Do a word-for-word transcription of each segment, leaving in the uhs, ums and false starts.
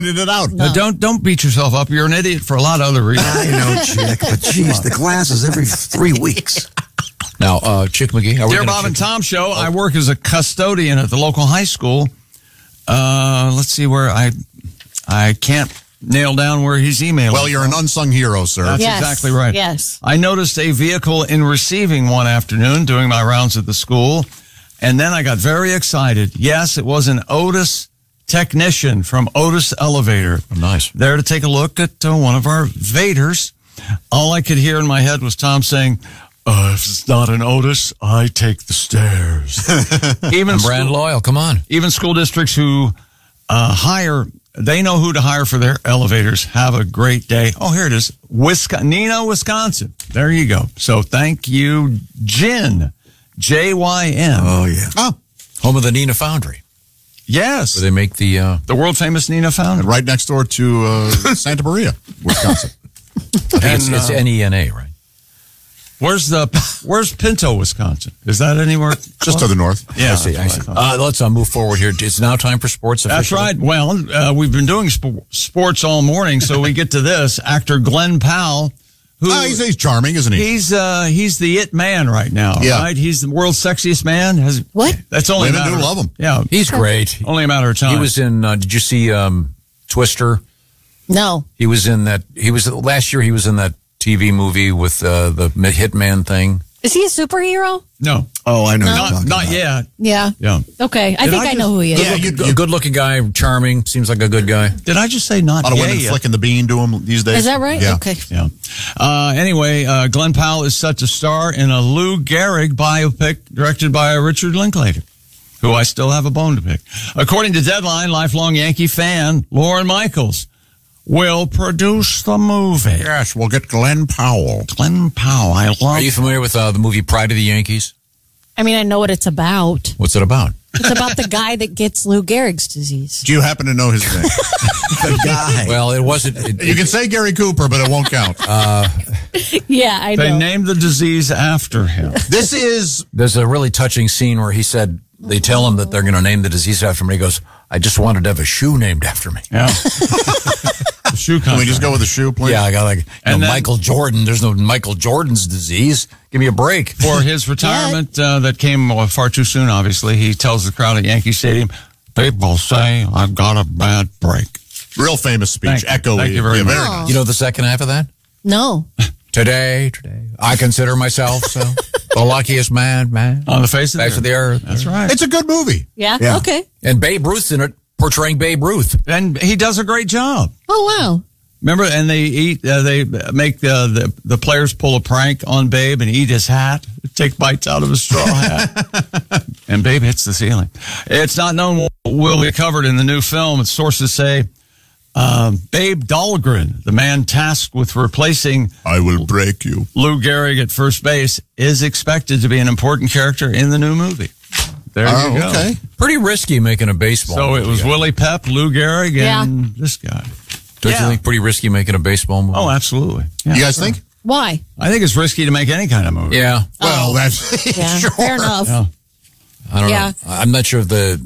it out. No. Don't don't beat yourself up. You're an idiot for a lot of other reasons. I know, Chick, but geez, the classes every three weeks. Now, uh, Chick McGee. Are we Dear Bob and Tom Show, oh. I work as a custodian at the local high school. Uh, let's see where I I can't nail down where he's emailing. Well, you're an unsung hero, sir. That's yes. exactly right. Yes. I noticed a vehicle in receiving one afternoon doing my rounds at the school, and then I got very excited. Yes, it was an Otis technician from Otis Elevator. Oh, nice. There to take a look at uh, one of our Vaders. All I could hear in my head was Tom saying, uh, if it's not an Otis, I take the stairs. Even I'm brand school, loyal, come on. Even school districts who uh, hire, they know who to hire for their elevators. Have a great day. Oh, here it is. Wisconsin, Neenah, Wisconsin. There you go. So thank you, Jin. J Y N. Oh, yeah. Oh, home of the Neenah Foundry. Yes. Where they make the... Uh, the world famous Neenah Foundry. Right next door to uh, Santa Maria, Wisconsin. I think and, it's, it's uh, N E N A, right? Where's the Where's Pinto, Wisconsin? Is that anywhere? Just to the north. Yeah, I see. I see. Uh, let's uh, move forward here. It's now time for sports. That's officially. right. Well, uh, we've been doing sp- sports all morning, so we get to this. Actor Glenn Powell, who Oh, he's, he's charming, isn't he? he's uh, he's the it man right now. Yeah. Right? He's the world's sexiest man. Has What? That's only a Women matter. do love him. Yeah, He's great. only a matter of time. He was in, uh, did you see um, Twister? No. He was in that, he was, last year he was in that T V movie with uh, the Hitman thing. Is he a superhero? no, Oh, I know. No. What you're not talking not about. yet. Yeah. Yeah. Okay. I Did think I I, just- know who he is. Yeah, you, A you, good looking guy, charming, seems like a good guy. Did I just say not a lot of yet? women yet? flicking the bean to him these days. Is that right? Yeah. Okay. Yeah. Uh, anyway, uh, Glenn Powell is set to star in a Lou Gehrig biopic directed by Richard Linklater, who I still have a bone to pick. According to Deadline, lifelong Yankee fan Lorne Michaels will produce the movie. Yes, we'll get Glenn Powell. Glenn Powell, I love. Are you familiar with uh, the movie Pride of the Yankees? I mean, I know what it's about. What's it about? It's about the guy that gets Lou Gehrig's disease. Do you happen to know his name? The guy. Well, it wasn't. It, You can say Gary Cooper, but it won't count. uh, Yeah, I They know. named the disease after him. This is there's a really touching scene where he said, they tell him that they're going to name the disease after him. And he goes, I just wanted to have a shoe named after me. Yeah. The shoe Can we contract. just go with the shoe, please? Yeah, I got like, you And know, then- Michael Jordan. There's no Michael Jordan's disease. Give me a break. For his retirement uh, that came uh, far too soon, obviously, he tells the crowd at Yankee Stadium, people say I've got a bad break. Real famous speech. Thank you. Echoey. Thank you very Yeah, much. nice. You know the second half of that? No. Today, today, I consider myself so the luckiest man, man On the face of the face of the earth. That's right. It's a good movie. Yeah? Yeah. Okay. And Babe Ruth's in it, portraying Babe Ruth. And he does a great job. Oh, wow. Remember, and they eat, uh, they make uh, the the players pull a prank on Babe and eat his hat, take bites out of his straw hat, and Babe hits the ceiling. It's not known what will be covered in the new film. Its sources say um, Babe Dahlgren, the man tasked with replacing I will break you. Lou Gehrig at first base, is expected to be an important character in the new movie. There Oh, you go. okay. Pretty risky making a baseball So movie. it was Willie Pep, Lou Gehrig, and Yeah. this guy. Don't Yeah. you think pretty risky making a baseball movie? Oh, absolutely. Yeah. You guys think? Why? I think it's risky to make any kind of movie. Yeah. Well, Oh. that's Yeah. sure. Fair enough. Yeah. I don't Yeah. know. I'm not sure if the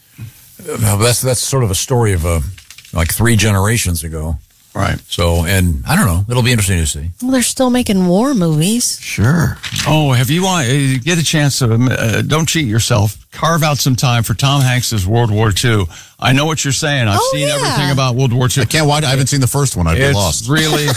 uh, that's that's sort of a story of uh, like three generations ago. Right. So, and I don't know. It'll be interesting to see. Well, they're still making war movies. Sure. Oh, have you want uh, get a chance to uh, don't cheat yourself. Carve out some time for Tom Hanks's World War Two. I know what you're saying. I've Oh, seen yeah. everything about World War Two. I can't watch. I haven't seen the first one. I'd be It's lost. really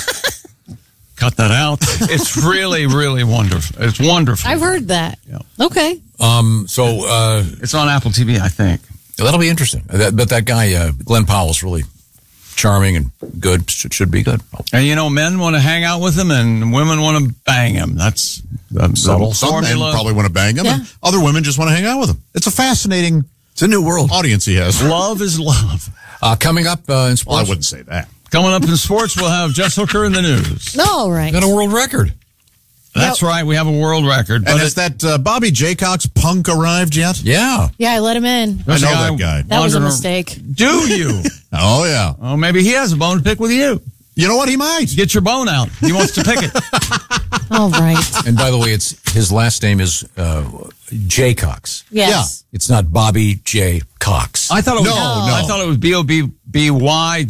cut that out. It's really, really wonderful. It's wonderful. I've heard that. Yeah. Okay. Um. So uh, It's on Apple T V, I think. that'll be interesting. That, but that guy, uh, Glenn Powell's really charming and good. Should, should be good. And you know, men want to hang out with him, and women want to bang him. That's the, Subtle. the Some men formula. probably want to bang him, Yeah. and other women just want to hang out with him. It's a fascinating It's a new world. audience he has. Love is love. Uh, coming up uh, in Well, I sports, wouldn't say that. Coming up in sports, we'll have Jess Hooker in the news. All right. got a world record. That's right. We have a world record. And But has that uh, Bobby Jaycox punk arrived yet? Yeah. Yeah, I let him in. I there's know a that guy. That was a wandering- mistake. Do you? Oh, yeah. Oh, maybe he has a bone to pick with you. You know what? He might. Get your bone out. He wants to pick it. All right. And by the way, it's his last name is uh, J. Cox. Yes. It's not Bobby J. Cox. I thought it was. No, no. I thought it was B O B B Y